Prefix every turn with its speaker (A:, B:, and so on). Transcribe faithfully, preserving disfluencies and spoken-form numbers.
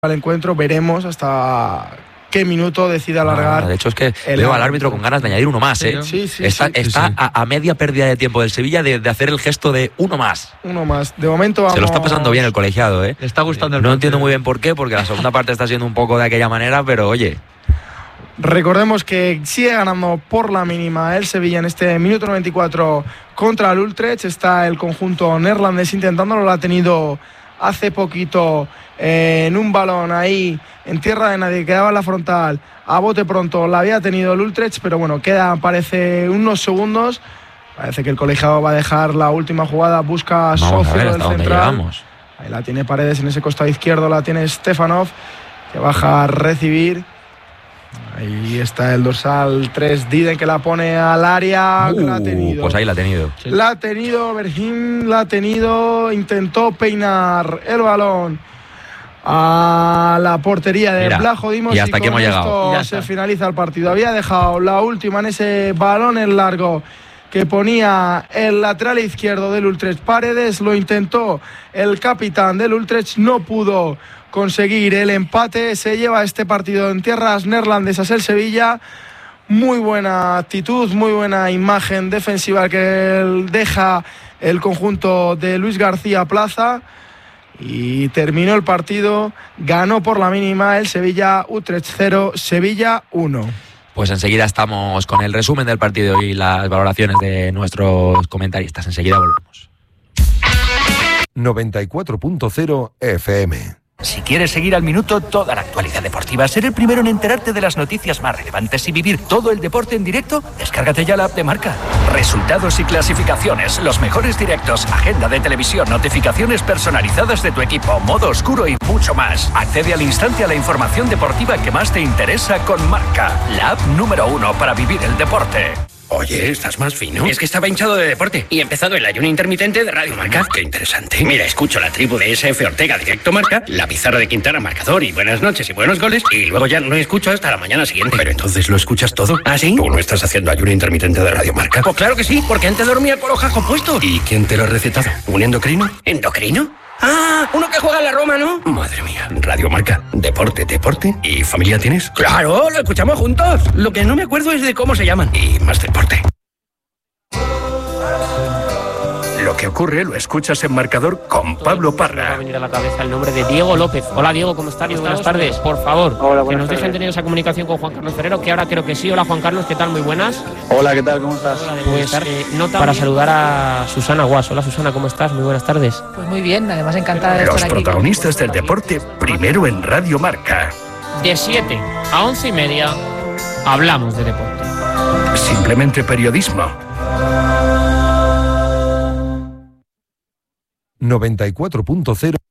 A: al encuentro. Veremos hasta qué minuto decide alargar.
B: Ah, de hecho, es que veo al árbitro con ganas de añadir uno más, ¿eh?
A: Sí, sí,
B: está
A: sí,
B: está
A: sí.
B: A, a media pérdida de tiempo del Sevilla de, de hacer el gesto de uno más.
A: Uno más. De momento vamos...
B: Se lo está pasando bien el colegiado, ¿eh?
C: Le está gustando el
B: No
C: partido.
B: entiendo muy bien por qué, porque la segunda parte está siendo un poco de aquella manera, pero oye...
A: Recordemos que sigue ganando por la mínima el Sevilla en este minuto noventa y cuatro contra el Utrecht. Está el conjunto neerlandés intentándolo, lo ha tenido hace poquito eh, en un balón ahí en tierra de nadie, quedaba en la frontal a bote pronto, la había tenido el Utrecht, pero bueno, queda parece unos segundos. Parece que el colegiado va a dejar la última jugada, busca socio del central. Ahí la tiene Paredes en ese costado izquierdo, la tiene Stefanov, que baja a recibir. Ahí está el dorsal tres, Diden, que la pone al área.
B: Uh,
A: la ha tenido.
B: Pues ahí la ha tenido.
A: Sí. La ha tenido, Bergín la ha tenido. Intentó peinar el balón a la portería de Blajo Dimos.
B: Y hasta aquí hemos llegado.
A: Ya se está. Finaliza el partido. Había dejado la última en ese balón en largo que ponía el lateral izquierdo del Utrecht. Paredes lo intentó. El capitán del Utrecht no pudo conseguir el empate. Se lleva este partido en tierras neerlandesas el Sevilla. Muy buena actitud, muy buena imagen defensiva que deja el conjunto de Luis García Plaza. Y terminó el partido, ganó por la mínima el Sevilla. Utrecht cero, Sevilla uno.
B: Pues enseguida estamos con el resumen del partido y las valoraciones de nuestros comentaristas. Enseguida volvemos.
D: noventa y cuatro punto cero F M.
E: Si quieres seguir al minuto toda la actualidad deportiva, ser el primero en enterarte de las noticias más relevantes y vivir todo el deporte en directo, descárgate ya la app de Marca. Resultados y clasificaciones, los mejores directos, agenda de televisión, notificaciones personalizadas de tu equipo, modo oscuro y mucho más. Accede al instante a la información deportiva que más te interesa con Marca, la app número uno para vivir el deporte.
F: Oye, ¿estás más fino? Es que estaba hinchado de deporte y he empezado el ayuno intermitente de Radio Marca. Qué interesante. Mira, escucho la tribu de S F Ortega Directo Marca, la pizarra de Quintana Marcador y buenas noches y buenos goles, y luego ya no escucho hasta la mañana siguiente. Pero entonces lo escuchas todo. ¿Ah, sí? ¿Tú no estás haciendo ayuno intermitente de Radio Marca? Pues claro que sí, porque antes dormía con los jajos puestos. ¿Y quién te lo ha recetado? ¿Un endocrino? ¿Endocrino? Ah, uno que juega en la Roma, ¿no? Madre mía, Radio Marca, deporte, deporte. ¿Y familia tienes? Claro, lo escuchamos juntos. Lo que no me acuerdo es de cómo se llaman. Y más deporte. Lo que ocurre lo escuchas en Marcador con Pablo Parra.
G: Me va a venir a la cabeza el nombre de Diego López. Hola Diego, ¿cómo estás? Buenas tardes. Por favor,
H: Hola,
G: que nos
H: tardes.
G: dejen tener esa comunicación con Juan Carlos Ferrero, que ahora creo que sí. Hola Juan Carlos, ¿qué tal? Muy buenas.
H: Hola, ¿qué tal? ¿Cómo estás?
G: Pues eh, nota para saludar a Susana Guas. Hola Susana, ¿cómo estás? Muy buenas tardes.
I: Pues muy bien, además encantada de
E: Los
I: estar aquí.
E: protagonistas del deporte, primero en Radio Marca.
G: De siete a once y media hablamos de deporte.
E: Simplemente periodismo.
D: noventa y cuatro punto cero